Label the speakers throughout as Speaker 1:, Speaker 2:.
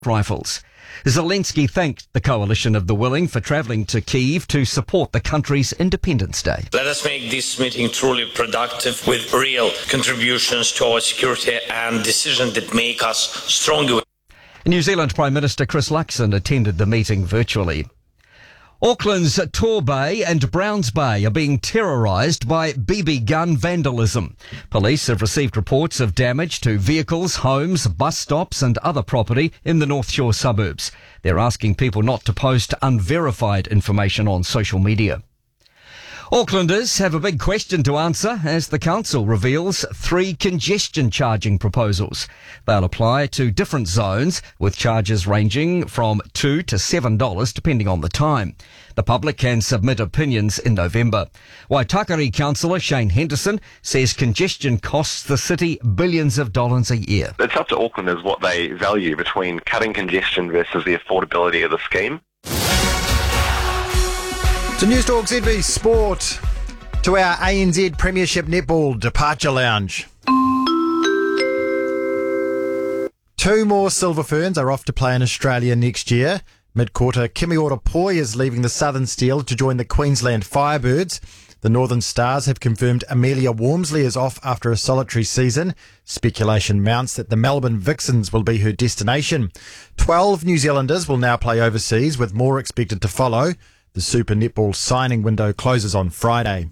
Speaker 1: rifles. Zelensky thanked the Coalition of the Willing for travelling to Kyiv to support the country's Independence Day.
Speaker 2: Let us make this meeting truly productive with real contributions to our security and decisions that make us stronger.
Speaker 1: New Zealand Prime Minister Chris Luxon attended the meeting virtually. Auckland's Torbay and Browns Bay are being terrorised by BB gun vandalism. Police have received reports of damage to vehicles, homes, bus stops and other property in the North Shore suburbs. They're asking people not to post unverified information on social media. Aucklanders have a big question to answer as the council reveals 3 congestion charging proposals. They'll apply to different zones with charges ranging from $2 to $7 depending on the time. The public can submit opinions in November. Waitakere councillor Shane Henderson says congestion costs the city billions of dollars a year.
Speaker 3: It's up to Aucklanders what they value between cutting congestion versus the affordability of the scheme.
Speaker 4: To News Talk ZB Sport, to our ANZ Premiership Netball Departure Lounge. 2 more Silver Ferns are off to play in Australia next year. Mid-quarter, Kimiora Poi is leaving the Southern Steel to join the Queensland Firebirds. The Northern Stars have confirmed Amelia Wormsley is off after a solitary season. Speculation mounts that the Melbourne Vixens will be her destination. 12 New Zealanders will now play overseas, with more expected to follow. The Super Netball signing window closes on Friday.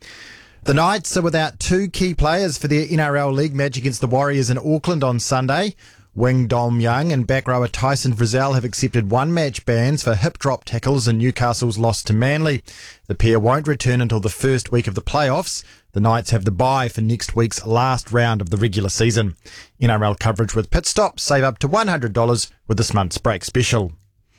Speaker 4: The Knights are without 2 key players for their NRL League match against the Warriors in Auckland on Sunday. Wing Dom Young and back rower Tyson Frizzell have accepted 1-match bans for hip drop tackles in Newcastle's loss to Manly. The pair won't return until the first week of the playoffs. The Knights have the bye for next week's last round of the regular season. NRL coverage with pit stops. Save up to $100 with this month's break special.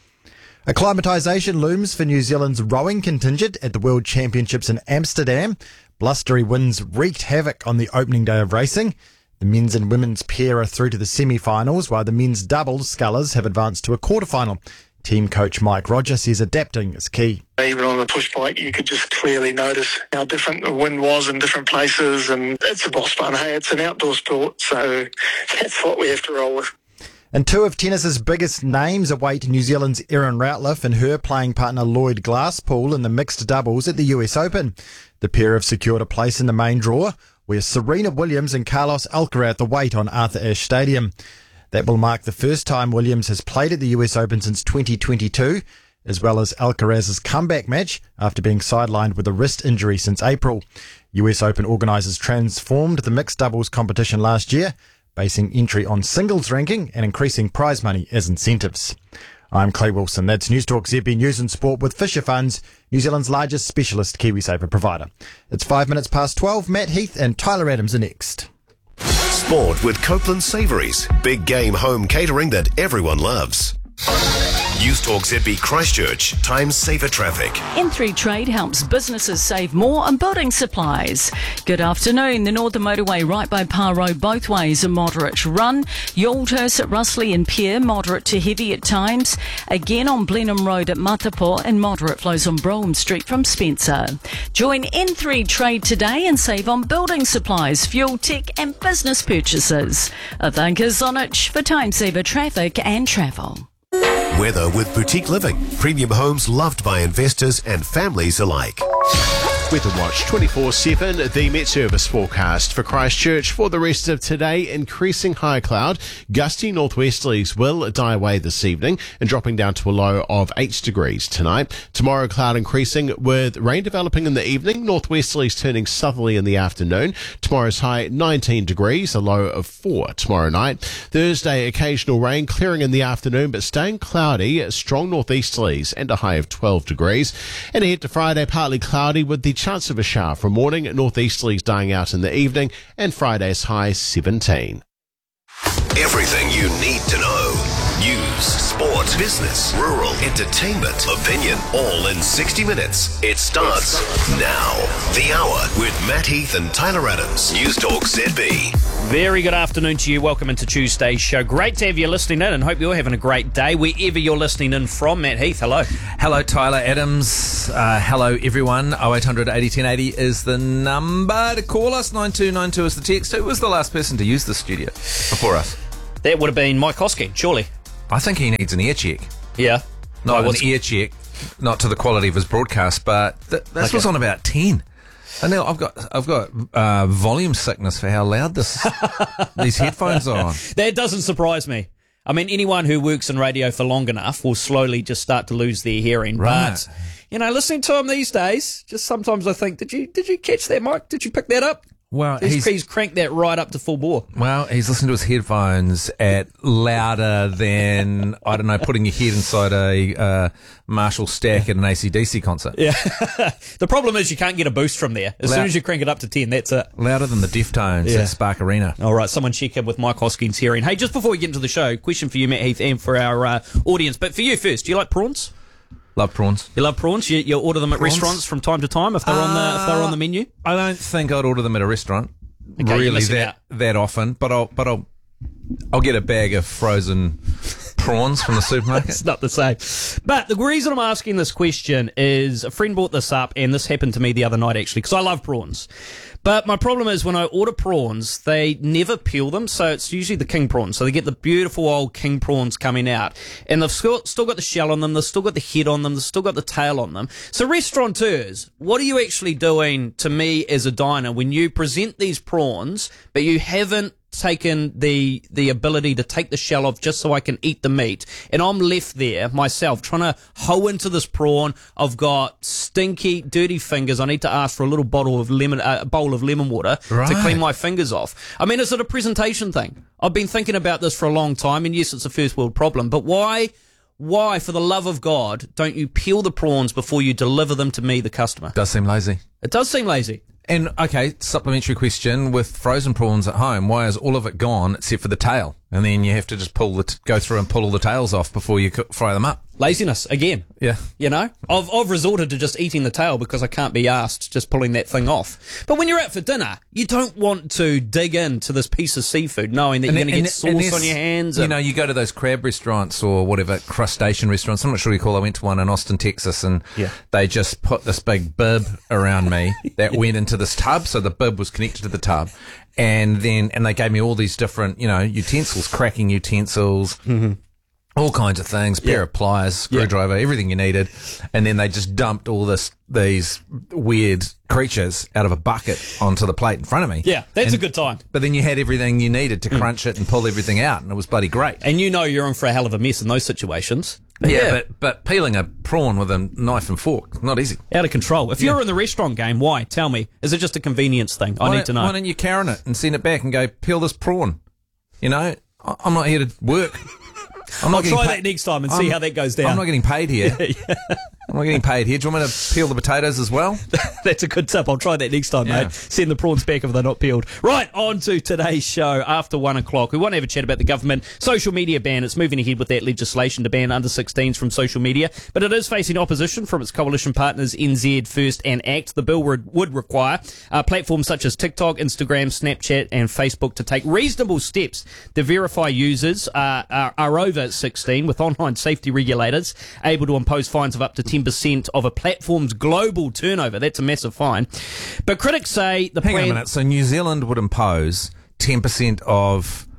Speaker 4: Acclimatisation looms for New Zealand's rowing contingent at the World Championships in Amsterdam. Blustery winds wreaked havoc on the opening day of racing. The men's and women's pair are through to the semi-finals, while the men's doubles scullers have advanced to a quarter-final. Team coach Mike Rodger says adapting is key.
Speaker 5: Even on the push bike, you could just clearly notice how different the wind was in different places, and it's a boss fun. Hey, it's an outdoor sport, so that's what we have to roll with.
Speaker 4: And 2 of tennis's biggest names await New Zealand's Erin Routliffe and her playing partner Lloyd Glasspool in the mixed doubles at the US Open. The pair have secured a place in the main draw, where Serena Williams and Carlos Alcaraz await on Arthur Ashe Stadium. That will mark the first time Williams has played at the US Open since 2022, as well as Alcaraz's comeback match after being sidelined with a wrist injury since April. US Open organisers transformed the mixed doubles competition last year, basing entry on singles ranking and increasing prize money as incentives. I'm Clay Wilson. That's News Talk ZB News and Sport with Fisher Funds, New Zealand's largest specialist KiwiSaver provider. It's 5 minutes past 12. Matt Heath and Tyler Adams are next.
Speaker 6: Sport with Copeland Savouries. Big game home catering that everyone loves. News Talk ZB Christchurch. Time saver traffic.
Speaker 7: N3 Trade helps businesses save more on building supplies. Good afternoon. The Northern Motorway right by Parr Road both ways a moderate run. Yoldhurst at Russley and Pier, moderate to heavy at times. Again on Blenheim Road at Matapo and moderate flows on Brougham Street from Spencer. Join N3 Trade today and save on building supplies, fuel, tech and business purchases. Thank you Zonich for time saver traffic and travel.
Speaker 6: Weather with Boutique Living. Premium homes loved by investors and families alike.
Speaker 8: Weather Watch 24/7, the Met Service forecast for Christchurch for the rest of today. Increasing high cloud, gusty northwesterlies will die away this evening and dropping down to a low of 8 degrees tonight. Tomorrow cloud increasing with rain developing in the evening, northwesterlies turning southerly in the afternoon. Tomorrow's high 19 degrees, a low of 4 tomorrow night. Thursday occasional rain clearing in the afternoon but staying cloudy, strong northeasterlies and a high of 12 degrees. And ahead to Friday, partly cloudy with the chance of a shower from morning, northeasterlies dying out in the evening, and Friday's high 17.
Speaker 6: Everything you need to know. News, sport, business, rural, entertainment, opinion, all in 60 minutes. It starts now. The Hour with Matt Heath and Tyler Adams. News Talk ZB.
Speaker 9: Very good afternoon to you. Welcome into Tuesday's show. Great to have you listening in and hope you're having a great day wherever you're listening in from. Matt Heath, hello.
Speaker 10: Hello, Tyler Adams. Hello, everyone. 0800 80 1080 is the number to call us. 9292 is the text. Who was the last person to use the studio before us?
Speaker 9: That would have been Mike Hosking, surely.
Speaker 10: I think he needs an ear check.
Speaker 9: Yeah.
Speaker 10: Not
Speaker 9: What's-
Speaker 10: an ear check, not to the quality of his broadcast, but this was on about 10. And now I've got volume sickness for how loud these headphones are on.
Speaker 9: That doesn't surprise me. I mean, anyone who works in radio for long enough will slowly just start to lose their hearing.
Speaker 10: Right.
Speaker 9: But, you know, listening to him these days, just sometimes I think, did you catch that, Mike? Did you pick that up?
Speaker 10: Well,
Speaker 9: He's cranked that right up to full bore.
Speaker 10: Well, he's listening to his headphones at louder than, I don't know, putting your head inside a Marshall stack at an AC/DC concert.
Speaker 9: Yeah. The problem is you can't get a boost from there. As soon as you crank it up to 10, that's it.
Speaker 10: Louder than the Deftones at Spark Arena.
Speaker 9: All right, someone check in with Mike Hoskins' hearing. Hey, just before we get into the show, question for you, Matt Heath, and for our audience. But for you first, do you like prawns?
Speaker 10: Love prawns.
Speaker 9: You love prawns? You order them at restaurants from time to time if they're on the menu?
Speaker 10: I don't think I'd order them at a restaurant.
Speaker 9: Okay, you're
Speaker 10: really
Speaker 9: missing out.
Speaker 10: that often, but I'll get a bag of frozen prawns from the supermarket.
Speaker 9: It's not the same. But the reason I'm asking this question is a friend brought this up, and this happened to me the other night actually, because I love prawns. But my problem is when I order prawns, they never peel them, so it's usually the king prawns. So they get the beautiful old king prawns coming out, and they've still got the shell on them, they've still got the head on them, they've still got the tail on them. So restaurateurs, what are you actually doing to me as a diner when you present these prawns, but you haven't taken the ability to take the shell off just so I can eat the meat, and I'm left there myself trying to hoe into this prawn. I've got stinky, dirty fingers. I need to ask for a little bowl of lemon water to clean my fingers off. I mean, is it a presentation thing? I've been thinking about this for a long time, and yes, it's a first world problem, but why, for the love of God, don't you peel the prawns before you deliver them to me, the customer?
Speaker 10: Does seem lazy.
Speaker 9: It does seem lazy.
Speaker 10: And, okay, supplementary question, with frozen prawns at home, why is all of it gone except for the tail? And then you have to just go through and pull all the tails off before you fry them up.
Speaker 9: Laziness, again.
Speaker 10: Yeah.
Speaker 9: You know? I've resorted to just eating the tail because I can't be asked just pulling that thing off. But when you're out for dinner, you don't want to dig into this piece of seafood knowing that you're going to get sauce on your hands.
Speaker 10: You know, you go to those crab restaurants or whatever, crustacean restaurants. I'm not sure what you call it. I went to one in Austin, Texas, and they just put this big bib around me that went into this tub. So the bib was connected to the tub. And they gave me all these different, utensils, cracking utensils, all kinds of things, pair of pliers, screwdriver, everything you needed. And then they just dumped all these weird creatures out of a bucket onto the plate in front of me.
Speaker 9: Yeah, that's a good time.
Speaker 10: But then you had everything you needed to crunch it and pull everything out, and it was bloody great.
Speaker 9: And you're in for a hell of a mess in those situations.
Speaker 10: But peeling a prawn with a knife and fork, not easy.
Speaker 9: Out of control. If you're in the restaurant game, why? Tell me. Is it just a convenience thing? I need to know.
Speaker 10: Why don't you Karen it and send it back and go, peel this prawn? I'm not here to work.
Speaker 9: I'll try that next time and see how that goes down.
Speaker 10: I'm not getting paid here. I'm not getting paid here. Do you want me to peel the potatoes as well?
Speaker 9: That's a good tip. I'll try that next time, mate. Send the prawns back if they're not peeled. Right, on to today's show after 1 o'clock. We want to have a chat about the government social media ban. It's moving ahead with that legislation to ban under 16s from social media, but it is facing opposition from its coalition partners NZ First and ACT. The bill would require platforms such as TikTok, Instagram, Snapchat and Facebook to take reasonable steps to verify users are over 16, with online safety regulators able to impose fines of up to 10% of a platform's global turnover. That's a massive fine. But critics say the plan...
Speaker 10: Hang on a minute. So New Zealand would impose 10% of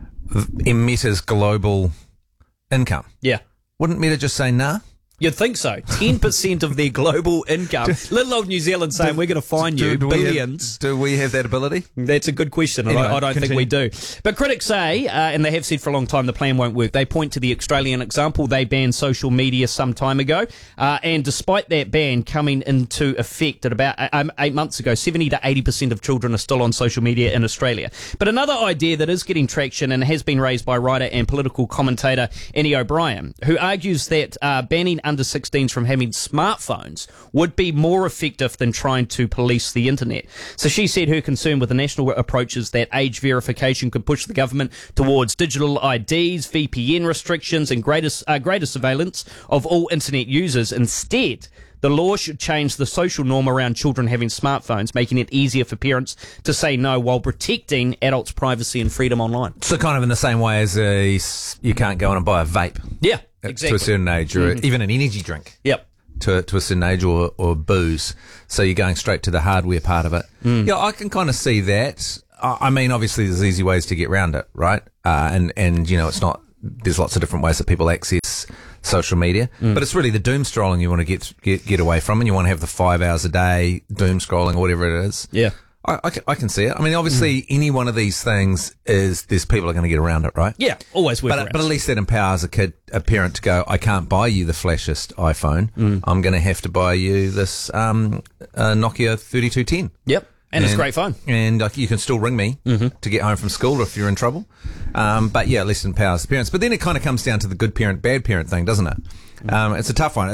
Speaker 10: Meta's global income?
Speaker 9: Yeah.
Speaker 10: Wouldn't Meta just say nah?
Speaker 9: You'd think so. 10% of their global income. Little old New Zealand saying, we're going to fine you billions.
Speaker 10: Do we have that ability?
Speaker 9: That's a good question.
Speaker 10: Anyway,
Speaker 9: I don't think we do. But critics say, and they have said for a long time, the plan won't work. They point to the Australian example. They banned social media some time ago. And despite that ban coming into effect at about 8 months ago, 70 to 80% of children are still on social media in Australia. But another idea that is getting traction and has been raised by writer and political commentator Annie O'Brien, who argues that banning under 16s from having smartphones would be more effective than trying to police the internet. So she said her concern with the national approach is that age verification could push the government towards digital IDs, VPN restrictions and greater surveillance of all internet users. Instead, the law should change the social norm around children having smartphones, making it easier for parents to say no while protecting adults' privacy and freedom online.
Speaker 10: So kind of in the same way as you can't go in and buy a vape.
Speaker 9: Yeah. Exactly.
Speaker 10: To a certain age, or even an energy drink.
Speaker 9: Yep.
Speaker 10: To a certain age, or booze. So you're going straight to the hardware part of it. Yeah, I can kind of see that. I mean, obviously, there's easy ways to get around it, right? And it's not there's lots of different ways that people access social media, but it's really the doom scrolling you want to get away from, and you want to have the 5 hours a day doom scrolling or whatever it is.
Speaker 9: Yeah.
Speaker 10: I can see it. I mean, obviously, any one of these things there's people are going to get around it, right?
Speaker 9: Yeah, always work
Speaker 10: But at least that empowers a parent to go, I can't buy you the flashest iPhone. I'm going to have to buy you this Nokia 3210.
Speaker 9: Yep. And it's a great phone.
Speaker 10: And you can still ring me to get home from school if you're in trouble. But yeah, at least it empowers the parents. But then it kind of comes down to the good parent, bad parent thing, doesn't it? It's a tough one.